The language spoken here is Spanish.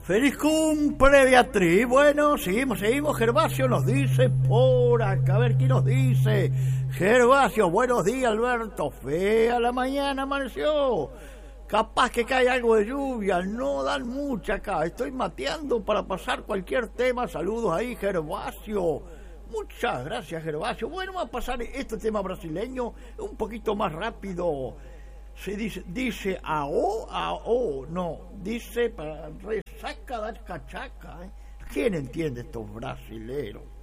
Feliz cumple, Beatriz. Bueno, seguimos. Gervasio nos dice por acá. A ver, ¿qué nos dice? Gervasio, buenos días, Alberto. Fea la mañana amaneció. Capaz que cae algo de lluvia. No dan mucha acá. Estoy mateando para pasar cualquier tema. Saludos ahí, Gervasio. Muchas gracias, Gervasio. Bueno, vamos a pasar este tema brasileño un poquito más rápido. Se dice AO, no, dice para resaca dar cachaca. ¿Quién entiende estos brasileros?